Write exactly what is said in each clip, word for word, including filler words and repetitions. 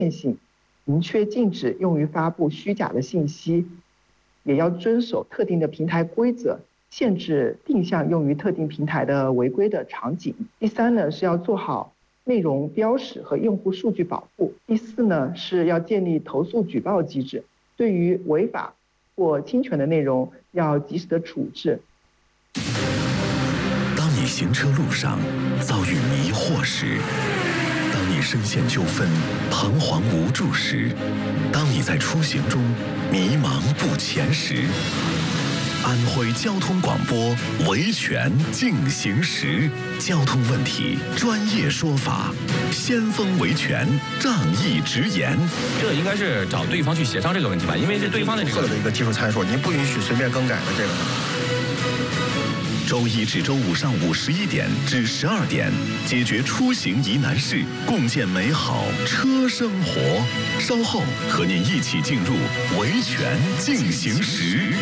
性，明确禁止用于发布虚假的信息，也要遵守特定的平台规则，限制定向用于特定平台的违规的场景。第三呢，是要做好内容标识和用户数据保护。第四呢，是要建立投诉举报机制，对于违法或侵权的内容要及时的处置。 当你行车路上遭遇迷惑时，当你深陷纠纷彷徨无助时，当你在出行中迷茫不前时，安徽交通广播维权进行时，交通问题专业说法，先锋维权仗义直言。 这应该是找对方去协商这个问题吧，因为是对方的这个的一个技术参数，您不允许随便更改的这个。 周一至周五上午十一点至十二点，解决出行疑难事，共建美好车生活。稍后和您一起进入维权进行时。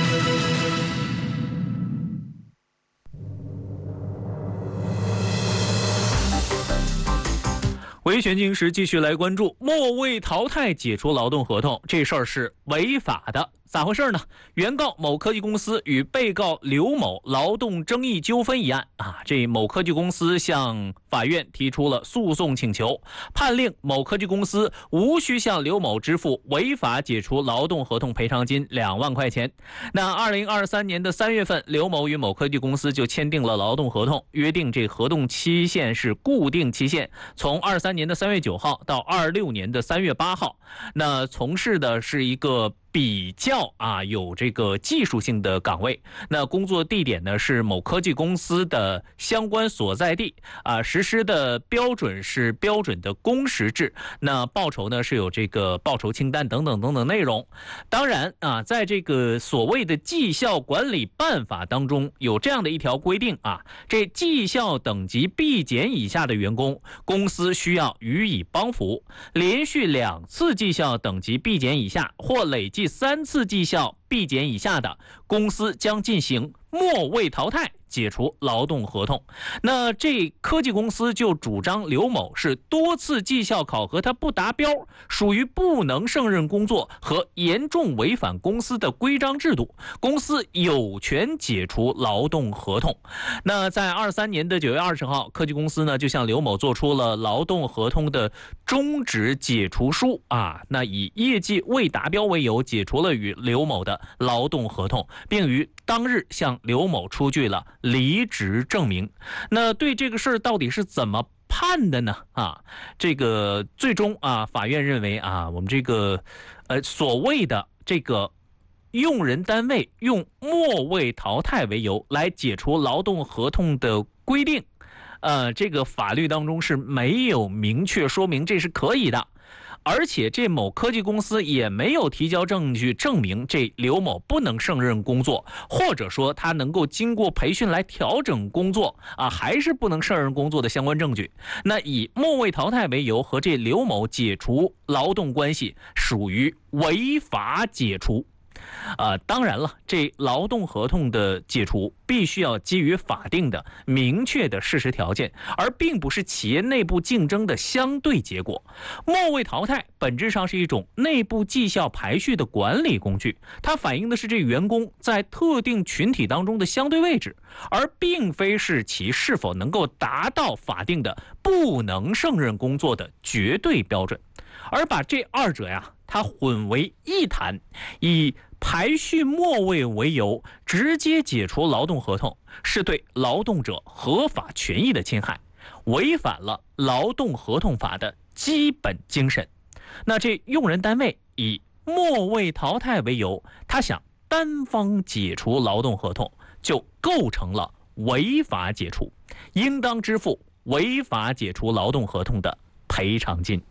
维权进行时继续来关注末位淘汰解除劳动合同这事儿是违法的。咋回事呢？原告某科技公司与被告刘某劳动争议纠纷一案啊，这某科技公司向法院提出了诉讼请求，判令某科技公司无需向刘某支付违法解除劳动合同赔偿金两万块钱。那二零二三年的三月份，刘某与某科技公司就签订了劳动合同，约定这合同期限是固定期限，从二三年的三月九号到二六年的三月八号。那从事的是一个比较啊有这个技术性的岗位，那工作地点呢是某科技公司的相关所在地啊，实施的标准是标准的工时制，那报酬呢是有这个报酬清单等等等等内容。当然啊，在这个所谓的绩效管理办法当中有这样的一条规定啊，这绩效等级 B 减以下的员工，公司需要予以帮扶，连续两次绩效等级 B 减以下或累计第三次绩效 B 减以下的，公司将进行末位淘汰，解除劳动合同。那这科技公司就主张刘某是多次绩效考核他不达标，属于不能胜任工作和严重违反公司的规章制度，公司有权解除劳动合同。那在二三年的九月二十号，科技公司呢就向刘某做出了劳动合同的终止解除书啊，那以业绩未达标为由解除了与刘某的劳动合同，并于当日向刘某出具了离职证明。那对这个事儿到底是怎么判的呢？啊，这个最终啊，法院认为啊，我们这个呃所谓的这个用人单位用末位淘汰为由来解除劳动合同的规定，呃，这个法律当中是没有明确说明这是可以的。而且这某科技公司也没有提交证据证明这刘某不能胜任工作，或者说他能够经过培训来调整工作啊，还是不能胜任工作的相关证据。那以末位淘汰为由和这刘某解除劳动关系，属于违法解除。呃，当然了，这劳动合同的解除必须要基于法定的明确的事实条件，而并不是企业内部竞争的相对结果。末位淘汰本质上是一种内部绩效排序的管理工具，它反映的是这员工在特定群体当中的相对位置，而并非是其是否能够达到法定的不能胜任工作的绝对标准。而把这二者呀，它混为一谈，以排序末位为由直接解除劳动合同，是对劳动者合法权益的侵害，违反了劳动合同法的基本精神。那这用人单位以末位淘汰为由，他想单方解除劳动合同，就构成了违法解除，应当支付违法解除劳动合同的赔偿金。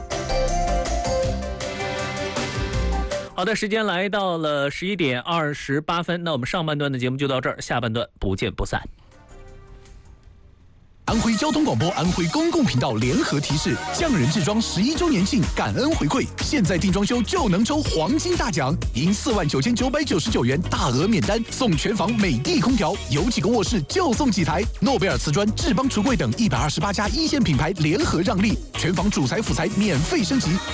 好的，时间来到了十一点二十八分，那我们上半段的节目就到这儿，下半段不见不散。 安徽交通广播、安徽公共频道联合提示：匠人制装十一周年庆感恩回馈，现在订装修就能抽黄金大奖，赢四万九千九百九十九元大额免单，送全房美的空调，有几个卧室就送几台。诺贝尔瓷砖、智邦橱柜等一百二十八家一线品牌联合让利，全房主材辅材免费升级。